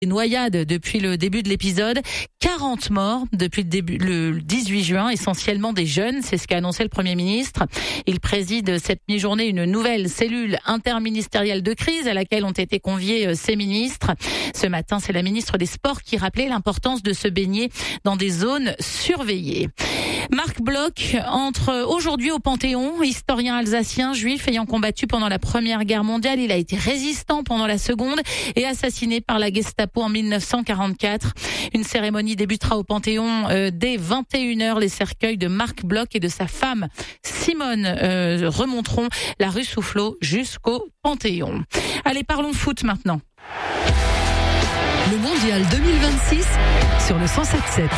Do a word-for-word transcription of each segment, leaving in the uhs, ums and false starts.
Noyades depuis le début de l'épisode. quarante morts depuis le début, le dix-huit juin, essentiellement des jeunes. C'est ce qu'a annoncé le Premier ministre. Il préside cette mi-journée une nouvelle cellule interministérielle de crise à laquelle ont été conviés ces ministres. Ce matin, c'est la ministre des Sports qui rappelait l'importance de se baigner dans des zones surveillées. Marc Bloch entre aujourd'hui au Panthéon, historien alsacien, juif ayant combattu pendant la Première Guerre mondiale. Il a été résistant pendant la Seconde et assassiné par la Gestapo en mille neuf cent quarante-quatre. Une cérémonie débutera au Panthéon euh, dès vingt et une heures. Les cercueils de Marc Bloch et de sa femme Simone euh, remonteront la rue Soufflot jusqu'au Panthéon. Allez, parlons foot maintenant. Le Mondial deux mille vingt-six sur le cent sept sept.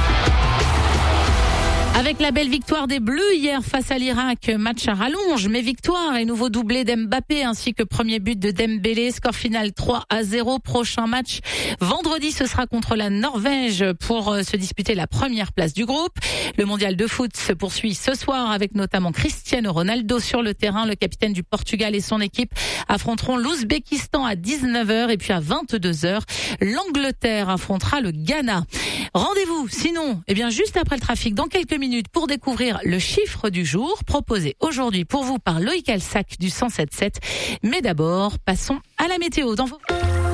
Avec la belle victoire des Bleus hier face à l'Irak, match à rallonge, mais victoire et nouveau doublé d'Mbappé ainsi que premier but de Dembélé, score final trois à zéro. Prochain match vendredi, ce sera contre la Norvège pour se disputer la première place du groupe. Le mondial de foot se poursuit ce soir avec notamment Cristiano Ronaldo sur le terrain. Le capitaine du Portugal et son équipe affronteront l'Ouzbékistan à dix-neuf heures et puis à vingt-deux heures, l'Angleterre affrontera le Ghana. Rendez-vous sinon, eh bien juste après le trafic dans quelques minutes pour découvrir le chiffre du jour proposé aujourd'hui pour vous par Loïc Alsac du cent sept sept. Mais d'abord, passons à la météo. Dans vos...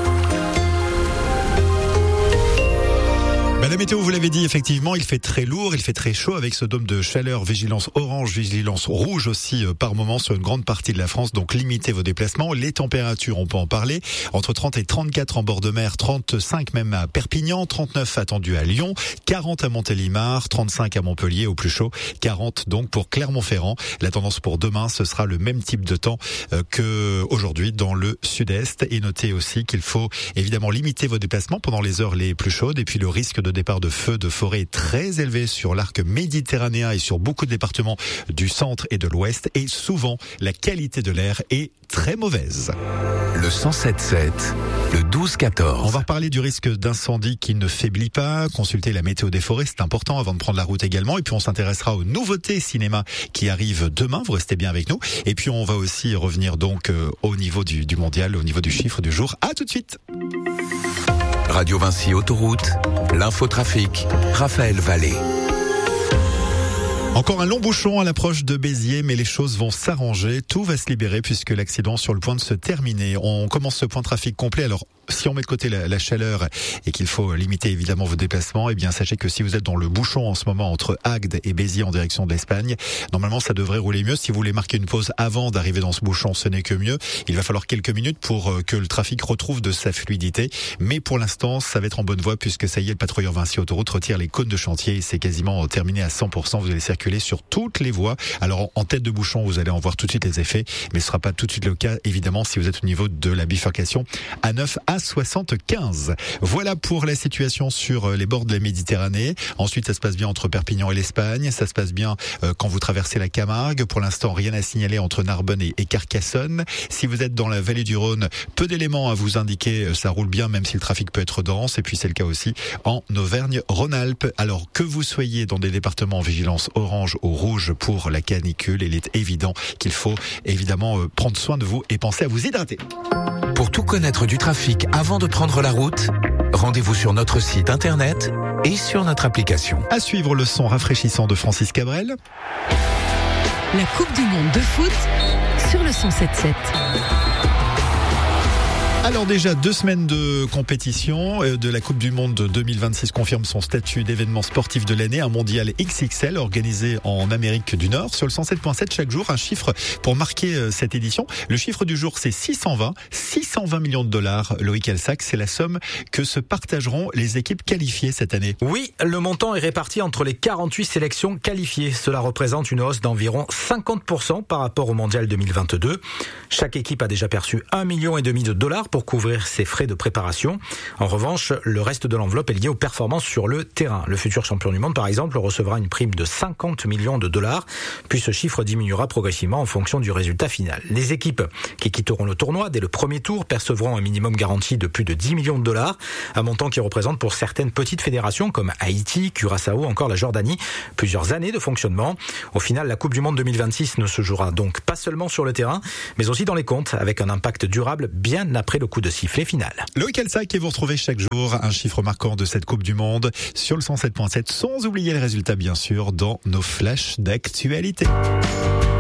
Bah, la météo, vous l'avez dit, effectivement, il fait très lourd, il fait très chaud avec ce dôme de chaleur, vigilance orange, vigilance rouge aussi euh, par moment sur une grande partie de la France. Donc limitez vos déplacements. Les températures, on peut en parler, entre trente et trente-quatre en bord de mer, trente-cinq même à Perpignan, trente-neuf attendu à Lyon, quarante à Montélimar, trente-cinq à Montpellier au plus chaud, quarante donc pour Clermont-Ferrand. La tendance pour demain, ce sera le même type de temps euh, que aujourd'hui dans le sud-est. Et notez aussi qu'il faut évidemment limiter vos déplacements pendant les heures les plus chaudes et puis le risque de départ de feux de forêt est très élevé sur l'arc méditerranéen et sur beaucoup de départements du centre et de l'ouest. Et souvent, la qualité de l'air est très mauvaise. Le cent sept sept, le douze quatorze. On va reparler du risque d'incendie qui ne faiblit pas. Consultez la météo des forêts, c'est important avant de prendre la route également. Et puis on s'intéressera aux nouveautés cinéma qui arrivent demain. Vous restez bien avec nous. Et puis on va aussi revenir donc euh, au niveau du, du mondial, au niveau du chiffre du jour. À tout de suite. Radio Vinci Autoroute, l'infotrafic, Raphaël Vallée. Encore un long bouchon à l'approche de Béziers, mais les choses vont s'arranger. Tout va se libérer puisque l'accident est sur le point de se terminer. On commence ce point de trafic complet. Alors, si on met de côté la, la chaleur et qu'il faut limiter évidemment vos déplacements, eh bien sachez que si vous êtes dans le bouchon en ce moment entre Agde et Béziers en direction de l'Espagne, normalement ça devrait rouler mieux. Si vous voulez marquer une pause avant d'arriver dans ce bouchon, ce n'est que mieux. Il va falloir quelques minutes pour que le trafic retrouve de sa fluidité. Mais pour l'instant, ça va être en bonne voie puisque ça y est, le patrouilleur Vinci Autoroute retire les cônes de chantier et c'est quasiment terminé à cent pour cent. Vous allez circuler sur toutes les voies. Alors en tête de bouchon, vous allez en voir tout de suite les effets, mais ce sera pas tout de suite le cas évidemment si vous êtes au niveau de la bifurcation A neuf A soixante-quinze. Voilà pour la situation sur les bords de la Méditerranée. Ensuite, ça se passe bien entre Perpignan et l'Espagne. Ça se passe bien euh, quand vous traversez la Camargue. Pour l'instant, rien à signaler entre Narbonne et, et Carcassonne. Si vous êtes dans la vallée du Rhône, peu d'éléments à vous indiquer. Ça roule bien, même si le trafic peut être dense. Et puis c'est le cas aussi en Auvergne-Rhône-Alpes. Alors que vous soyez dans des départements en vigilance orange ou rouge pour la canicule, il est évident qu'il faut évidemment euh, prendre soin de vous et penser à vous hydrater. Pour tout connaître du trafic avant de prendre la route, rendez-vous sur notre site internet et sur notre application. À suivre le son rafraîchissant de Francis Cabrel. La Coupe du Monde de foot sur le cent sept sept. Alors déjà, deux semaines de compétition de la Coupe du Monde deux mille vingt-six confirme son statut d'événement sportif de l'année, un mondial X X L organisé en Amérique du Nord. Sur le cent sept point sept chaque jour, un chiffre pour marquer cette édition. Le chiffre du jour, c'est six cent vingt. six cent vingt millions de dollars, Loïc Alsac, c'est la somme que se partageront les équipes qualifiées cette année. Oui, le montant est réparti entre les quarante-huit sélections qualifiées. Cela représente une hausse d'environ cinquante pour cent par rapport au mondial deux mille vingt-deux. Chaque équipe a déjà perçu un million et demi de dollars pour couvrir ses frais de préparation. En revanche, le reste de l'enveloppe est lié aux performances sur le terrain. Le futur champion du monde, par exemple, recevra une prime de cinquante millions de dollars, puis ce chiffre diminuera progressivement en fonction du résultat final. Les équipes qui quitteront le tournoi dès le premier tour percevront un minimum garanti de plus de dix millions de dollars, un montant qui représente pour certaines petites fédérations comme Haïti, Curaçao, encore la Jordanie, plusieurs années de fonctionnement. Au final, la Coupe du Monde deux mille vingt-six ne se jouera donc pas seulement sur le terrain, mais aussi dans les comptes, avec un impact durable bien après le coup de sifflet final. Loïc Elsac et vous retrouvez chaque jour un chiffre marquant de cette Coupe du Monde sur le cent sept point sept, sans oublier les résultats bien sûr dans nos flashs d'actualité.